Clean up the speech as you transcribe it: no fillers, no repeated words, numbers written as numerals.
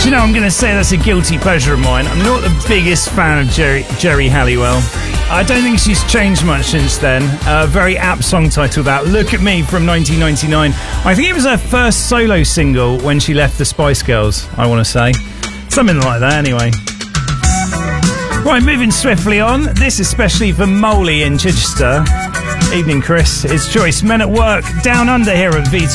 You know, I'm going to say that's a guilty pleasure of mine. I'm not the biggest fan of Geri Halliwell. I don't think she's changed much since then. A very apt song title, that. Look at Me, from 1999. I think it was her first solo single when she left the Spice Girls, I want to say. Something like that, anyway. Right, moving swiftly on. This is especially for Molly in Chichester. Evening, Chris. It's Joyce. Men at Work, Down Under here at V2.